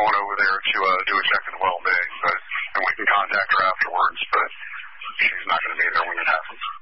going over there to do a check in the well bay, and we can contact her afterwards, but she's not going to be there when it happens.